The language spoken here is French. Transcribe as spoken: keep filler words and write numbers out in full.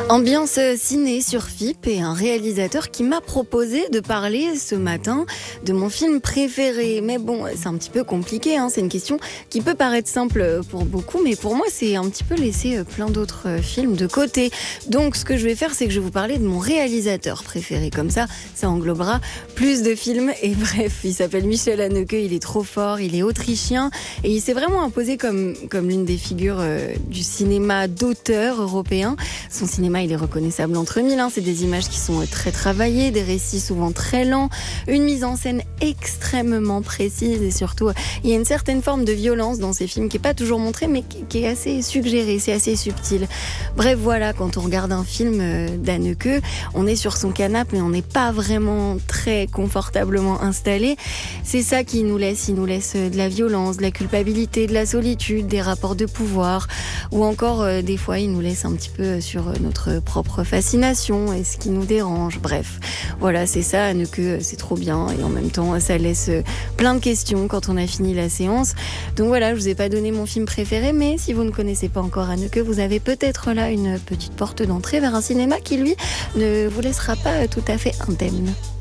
Ambiance ciné sur F I P et un réalisateur qui m'a proposé de parler ce matin de mon film préféré. Mais bon, c'est un petit peu compliqué, hein. C'est une question qui peut paraître simple pour beaucoup, mais pour moi, c'est un petit peu laisser plein d'autres films de côté. Donc, ce que je vais faire, c'est que je vais vous parler de mon réalisateur préféré. Comme ça, ça englobera plus de films. Et bref, il s'appelle Michel Haneke, il est trop fort, il est autrichien et il s'est vraiment imposé comme, comme l'une des figures euh, du cinéma d'auteur européen. Son cinéma, il est reconnaissable entre mille, hein. C'est des images qui sont très travaillées, des récits souvent très lents, une mise en scène extrêmement précise et surtout, il y a une certaine forme de violence dans ces films qui n'est pas toujours montrée, mais qui est assez suggérée, c'est assez subtil. Bref, voilà, quand on regarde un film d'Haneke, on est sur son canapé, mais on n'est pas vraiment très confortablement installé. C'est ça qui nous laisse, il nous laisse de la violence, de la culpabilité, de la solitude, des rapports de pouvoir, ou encore, euh, des fois, il nous laisse un petit peu sur notre propre fascination et ce qui nous dérange. Bref, voilà, c'est ça, Haneke, c'est trop bien et en même temps, ça laisse plein de questions quand on a fini la séance. Donc voilà, je vous ai pas donné mon film préféré, mais si vous ne connaissez pas encore Haneke, vous avez peut-être là une petite porte d'entrée vers un cinéma qui, lui, ne vous laissera pas tout à fait indemne.